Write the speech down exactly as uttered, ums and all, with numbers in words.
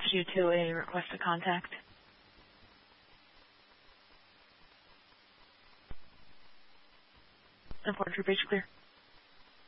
you to a request to contact. ten four, true page clear.